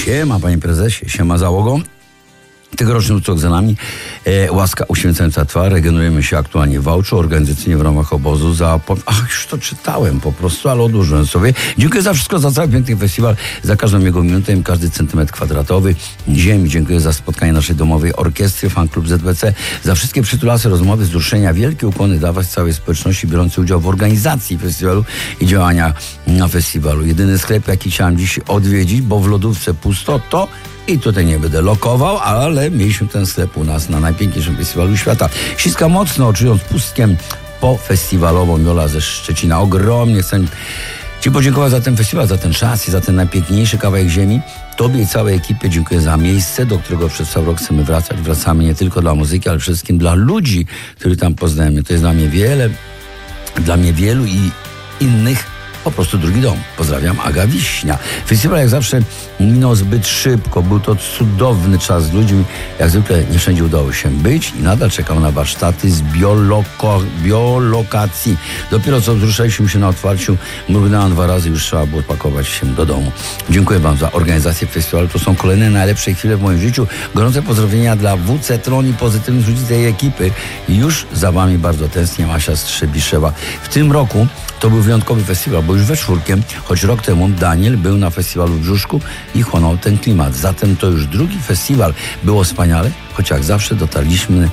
Siema, panie prezesie, siema załogo. Tegoroczny ucok za nami. Łaska uświęcająca twarz. Regenerujemy się aktualnie w Wałczu, organizacyjnie w ramach obozu za... już to czytałem po prostu, ale odłożyłem sobie. Dziękuję za wszystko, za cały piękny festiwal, za każdą jego minutę, każdy centymetr kwadratowy ziemi. Dziękuję za spotkanie naszej domowej orkiestry, fan klub ZBC, za wszystkie przytulasy, rozmowy, wzruszenia. Wielkie ukłony dawać całej społeczności biorącej udział w organizacji festiwalu i działania na festiwalu. Jedyny sklep, jaki chciałem dziś odwiedzić, bo w lodówce pusto, to... I tutaj nie będę lokował, ale mieliśmy ten sklep u nas na najpiękniejszym festiwalu świata. Ściska mocno, czując pustkiem pofestiwalową. Jola ze Szczecina. Ogromnie chcę Ci podziękować za ten festiwal, za ten czas i za ten najpiękniejszy kawałek ziemi. Tobie i całej ekipie dziękuję za miejsce, do którego przez cały rok chcemy wracać. Wracamy nie tylko dla muzyki, ale przede wszystkim dla ludzi, których tam poznajemy. To jest dla mnie wielu i innych po prostu drugi dom. Pozdrawiam, Aga Wiśnia. Festiwal jak zawsze minął zbyt szybko. Był to cudowny czas z ludźmi. Jak zwykle nie wszędzie udało się być i nadal czekam na warsztaty z biolokacji. Dopiero co wzruszaliśmy się na otwarciu, mrugnęłam 2 razy, już trzeba było pakować się do domu. Dziękuję wam za organizację festiwalu. To są kolejne najlepsze chwile w moim życiu. Gorące pozdrowienia dla WC Tron i pozytywnych ludzi tej ekipy. Już za wami bardzo tęsknię, Asia Strzebiszewa. W tym roku to był wyjątkowy festiwal, bo już we 4, choć rok temu Daniel był na festiwalu w Brzuszku i chłonął ten klimat. Zatem to już drugi festiwal. Było wspaniale, choć jak zawsze dotarliśmy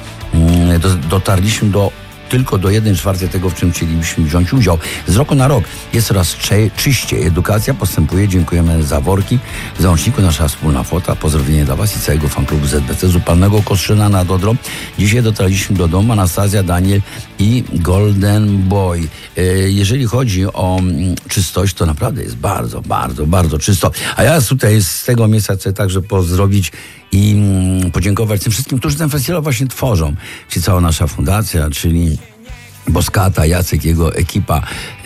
tylko do 1/4 tego, w czym chcielibyśmy wziąć udział. Z roku na rok jest coraz czyściej. Edukacja postępuje. Dziękujemy za worki. W załączniku nasza wspólna fota. Pozdrowienie dla was i całego fanklubu ZBC z upalnego Kostrzyna nad Odrą. Dzisiaj dotarliśmy do domu. Anastazja, Daniel i Golden Boy. Jeżeli chodzi o czystość, to naprawdę jest bardzo, bardzo, bardzo czysto. A ja tutaj z tego miejsca chcę także pozdrowić i podziękować tym wszystkim, którzy ten festiwal właśnie tworzą. Czyli cała nasza fundacja, czyli Boskata, Jacek, jego ekipa,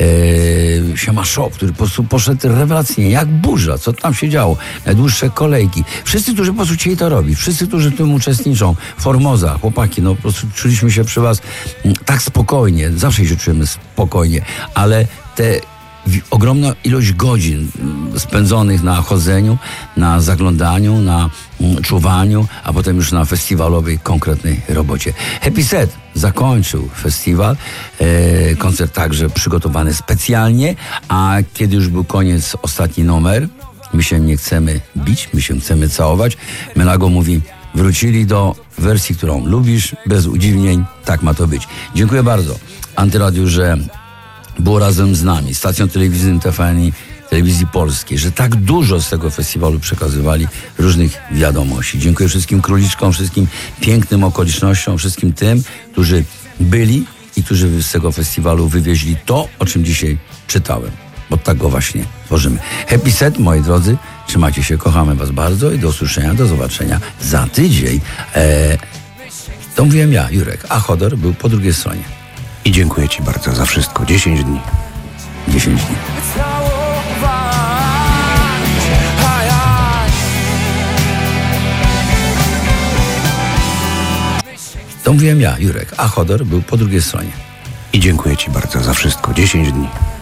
Siema Shop, który po prostu poszedł rewelacyjnie, jak burza, co tam się działo, najdłuższe kolejki. Wszyscy, którzy po prostu chcieli to robić, wszyscy, którzy w tym uczestniczą, Formoza, chłopaki, no po prostu czuliśmy się przy was tak spokojnie, zawsze się czujemy spokojnie, ale te ogromna ilość godzin spędzonych na chodzeniu, na zaglądaniu, na czuwaniu, a potem już na festiwalowej, konkretnej robocie. Happy Set zakończył festiwal, koncert także przygotowany specjalnie, a kiedy już był koniec, ostatni numer, my się nie chcemy bić, my się chcemy całować. Melago mówi, wrócili do wersji, którą lubisz, bez udziwnień, tak ma to być. Dziękuję bardzo Antyradiu, że było razem z nami, stacją telewizyjną TVN i Telewizji Polskiej, że tak dużo z tego festiwalu przekazywali różnych wiadomości. Dziękuję wszystkim króliczkom, wszystkim pięknym okolicznościom, wszystkim tym, którzy byli i którzy z tego festiwalu wywieźli to, o czym dzisiaj czytałem. Bo tak go właśnie tworzymy. Happy Set, moi drodzy, trzymajcie się, kochamy was bardzo i do usłyszenia, do zobaczenia za tydzień. To mówiłem ja, Jurek, a Chodor był po drugiej stronie. I dziękuję ci bardzo za wszystko. 10 dni. 10 dni. To mówiłem ja, Jurek, a Chodor był po drugiej stronie. I dziękuję ci bardzo za wszystko. 10 dni.